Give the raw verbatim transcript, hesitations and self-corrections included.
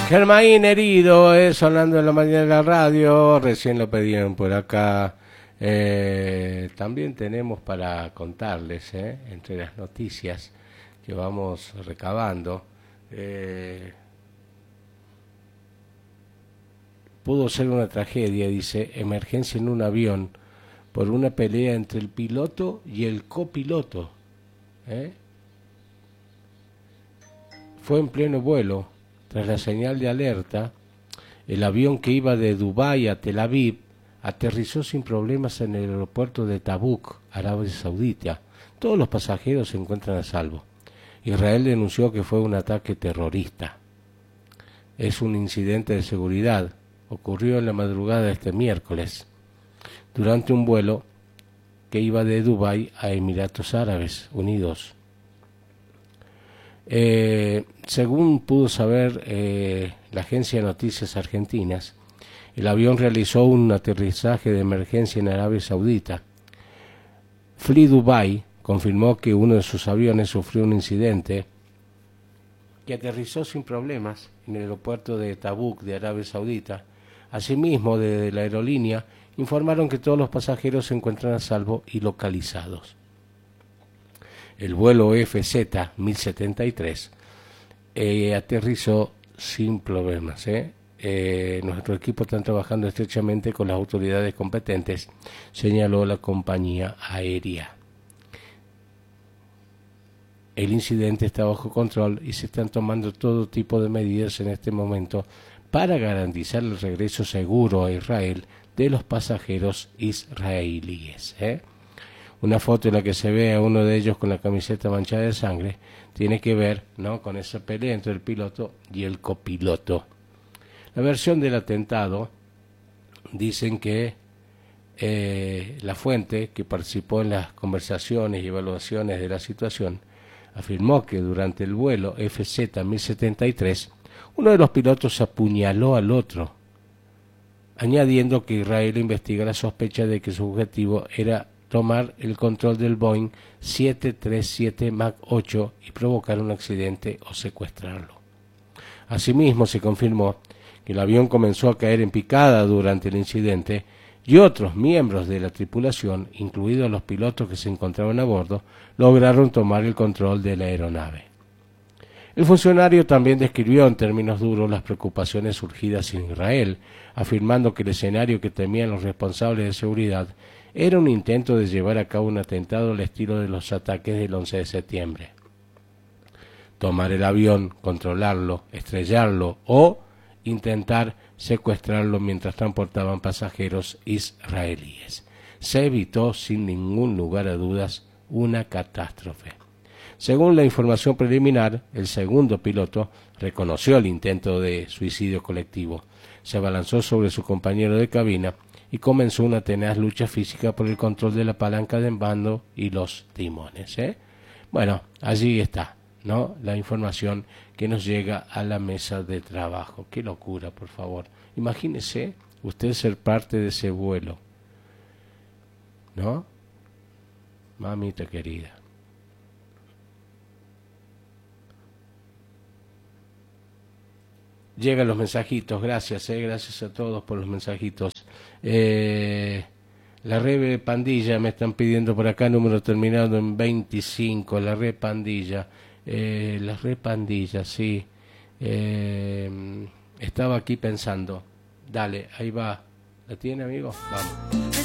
Germain herido, eh, sonando en la mañana de la radio, recién lo pedían por acá. Eh, también tenemos para contarles, eh, entre las noticias que vamos recabando, eh, pudo ser una tragedia, dice, emergencia en un avión por una pelea entre el piloto y el copiloto. ¿eh? Fue en pleno vuelo. Tras la señal de alerta, el avión que iba de Dubái a Tel Aviv aterrizó sin problemas en el aeropuerto de Tabuk, Arabia Saudita. Todos los pasajeros se encuentran a salvo. Israel denunció que fue un ataque terrorista. Es un incidente de seguridad. Ocurrió en la madrugada de este miércoles, durante un vuelo que iba de Dubái a Emiratos Árabes Unidos. Eh, según pudo saber eh, la agencia de noticias argentinas, el avión realizó un aterrizaje de emergencia en Arabia Saudita. Fly Dubai confirmó que uno de sus aviones sufrió un incidente que aterrizó sin problemas en el aeropuerto de Tabuk de Arabia Saudita. Asimismo, desde la aerolínea informaron que todos los pasajeros se encuentran a salvo y localizados. El vuelo F Z mil setenta y tres eh, aterrizó sin problemas. ¿eh? Eh, nuestro equipo está trabajando estrechamente con las autoridades competentes, señaló la compañía aérea. El incidente está bajo control y se están tomando todo tipo de medidas en este momento para garantizar el regreso seguro a Israel de los pasajeros israelíes. ¿eh? Una foto en la que se ve a uno de ellos con la camiseta manchada de sangre tiene que ver, ¿no?, con esa pelea entre el piloto y el copiloto. La versión del atentado dicen que eh, la fuente que participó en las conversaciones y evaluaciones de la situación afirmó que durante el vuelo F Z mil setenta y tres uno de los pilotos apuñaló al otro, añadiendo que Israel investiga la sospecha de que su objetivo era tomar el control del Boeing siete treinta y siete MAX ocho y provocar un accidente o secuestrarlo. Asimismo, se confirmó que el avión comenzó a caer en picada durante el incidente y otros miembros de la tripulación, incluidos los pilotos que se encontraban a bordo, lograron tomar el control de la aeronave. El funcionario también describió en términos duros las preocupaciones surgidas en Israel, afirmando que el escenario que temían los responsables de seguridad era un intento de llevar a cabo un atentado al estilo de los ataques del once de septiembre. Tomar el avión, controlarlo, estrellarlo o intentar secuestrarlo mientras transportaban pasajeros israelíes. Se evitó sin ningún lugar a dudas una catástrofe. Según la información preliminar, el segundo piloto reconoció el intento de suicidio colectivo, se abalanzó sobre su compañero de cabina y comenzó una tenaz lucha física por el control de la palanca de mando y los timones. ¿eh? Bueno, allí está, ¿no?, la información que nos llega a la mesa de trabajo. Qué locura, por favor. Imagínese usted ser parte de ese vuelo, ¿no? Mamita querida. Llegan los mensajitos, gracias, eh, gracias a todos por los mensajitos. Eh, la Red Pandilla, me están pidiendo por acá, número terminado en veinticinco, la Red Pandilla, eh, la Red Pandilla, sí. Eh, estaba aquí pensando, dale, ahí va. ¿La tiene, amigo? Vamos.